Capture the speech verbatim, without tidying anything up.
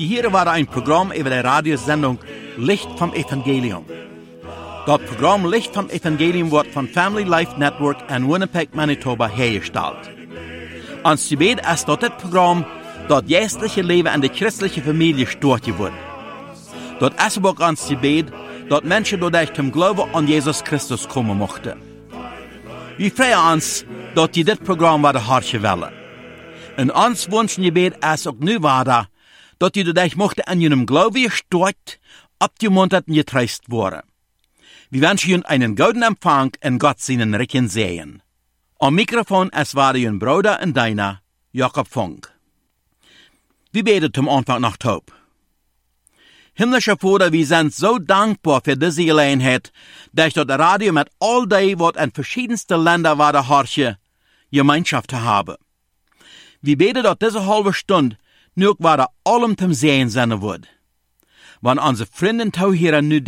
Die hier war ein Programm über die Radiosendung Licht vom Evangelium. Das Programm Licht vom Evangelium wird von Family Life Network in Winnipeg, Manitoba hergestellt. Ans Gebet ist dort das Programm, das geistliche Leben in der christlichen Familie stört wird. Dort ist aber auch ans Gebet, dass Menschen dadurch zum Glauben an Jesus Christus kommen mochten. Wir freuen uns, dass die das Programm werden hartje wollen. Und uns wünschen Gebet ist auch nu weiter, dass die dadurch mochten an ihrem Glauben gestärkt, abgemuntert und getröstet worden. Wir wünschen Ihnen einen guten Empfang und Gott seinen Recken sehen. Am Mikrofon es war Ihr Bruder und deiner, Jakob Funk. Wir beten zum Anfang nach Taub. Himmlischer Vater, wir sind so dankbar für diese Gelegenheit, dass das Radio mit all dem, was in verschiedensten Ländern war, der Harche, Gemeinschaft zu haben. Wir beten, dass diese halbe Stunde nur war allem zum Sehen sein wird. Wenn unsere Freunde hier nu